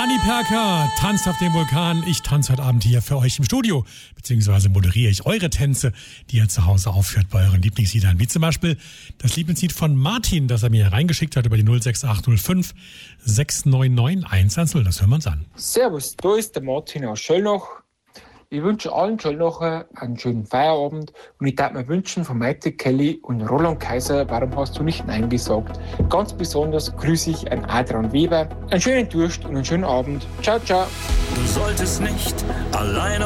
Anni Perker tanzt auf dem Vulkan. Ich tanze heute Abend hier für euch im Studio, beziehungsweise moderiere ich eure Tänze, die ihr zu Hause aufführt bei euren Lieblingsliedern. Wie zum Beispiel das Lieblingslied von Martin, das er mir reingeschickt hat über die 06805 699 110. Das hören wir uns an. Servus, da ist der Martin aus Schöllnach. Ich wünsche allen Schöllnacher einen schönen Feierabend und ich darf mir wünschen von Maite Kelly und Roland Kaiser, warum hast du nicht Nein gesagt? Ganz besonders grüße ich an Adrian Weber. Einen schönen Durst und einen schönen Abend. Ciao, ciao. Du solltest nicht alleine